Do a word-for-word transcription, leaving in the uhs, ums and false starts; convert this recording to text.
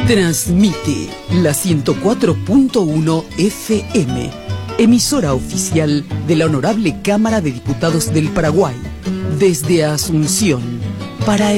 Transmite la ciento cuatro punto uno F M, emisora oficial de la Honorable Cámara de Diputados del Paraguay, desde Asunción, para el